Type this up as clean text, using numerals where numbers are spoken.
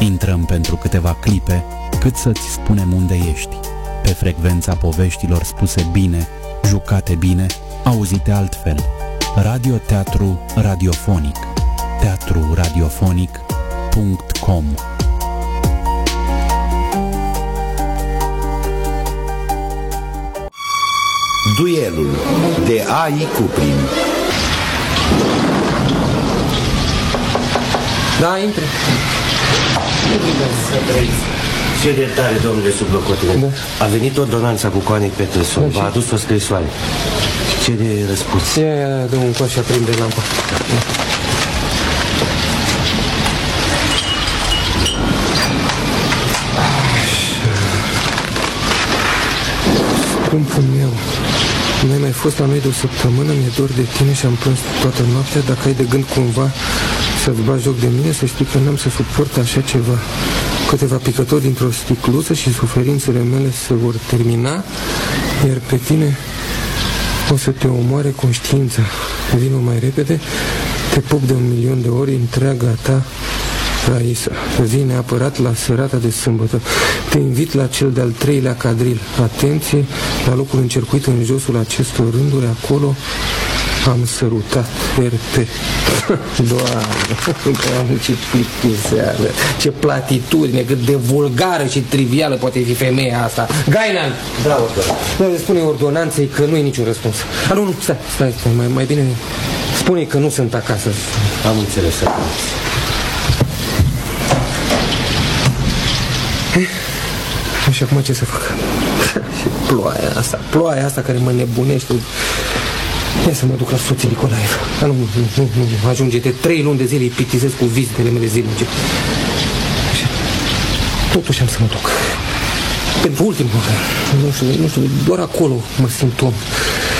Intrăm pentru câteva clipe, cât să-ți spunem unde ești. Pe frecvența poveștilor spuse bine, jucate bine, auzite altfel. Radio-teatru radiofonic. teatruradiofonic.com. Duelul de AI Cuprin. Da, intre. Ce de tare, domnule sublocotenent. Da. A venit ordonanța cu Coanec Peterson. V-a adus o scrisoare. Ce de răspuns? Ia, dă un coș și aprinde lampa. Scumpul meu, n-ai mai fost la noi de o săptămână, mi-e dor de tine și am plâns toată noaptea. Dacă ai de gând cumva să-ți bagi joc de mine, să știi că n-am să suport așa ceva. Câteva picători dintr-o sticluță și suferințele mele se vor termina, iar pe tine o să te omoare conștiința. Vino mai repede, te pup de 1.000.000 de ori, întreaga ta Raisa. Vine apărat la serata de sâmbătă. Te invit la cel de-al 3-lea cadril. Atenție la locul încercuit în josul acestor rânduri. Acolo am sărutat RP. Doamne, ce plictiseală, ce platitudine, cât de vulgară și trivială poate fi femeia asta. Gainan! Da, ordonanță. Da, spune ordonanței că nu e niciun răspuns. Nu, stai, mai bine spune că nu sunt acasă. Am înțeles. Și acum ce să fac? Și ploaia asta care mă nebunește. Ia să mă duc la soții Nicolaev. Nu, ajunge de 3 luni de zile, îi pictizez cu vizitele mele zilnice. Și totuși am să mă duc. Pentru ultimul, nu știu, doar acolo mă simt om.